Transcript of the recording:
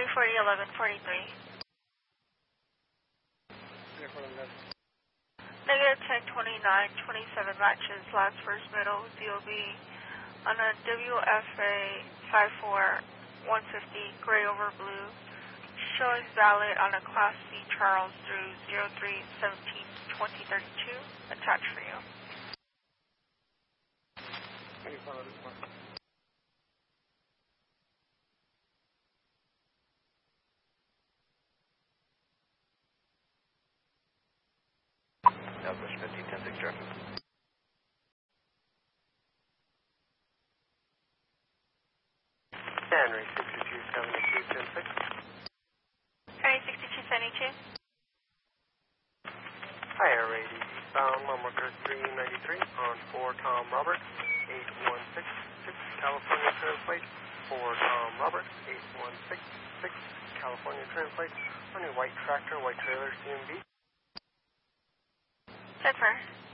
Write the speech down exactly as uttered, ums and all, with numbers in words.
forty, eleven forty-three. Negative ten twenty-nine twenty-seven matches, last first middle, D O B on a W F A five four one fifty, gray over blue, showing valid on a Class C Charles through zero three seventeen twenty thirty-two, attached for you. Can you follow this one? Southwest fifty, ten six traffic. Henry sixty-two seventy-two, ten six. Henry sixty-two seventy-two. Hi, Air Radio eastbound, Mumworker three ninety-three on four Tom Roberts, eight one six six, California Translate. four Tom Roberts, eight one six six, California Translate. On your white tractor, white trailer, C M B. Zipper.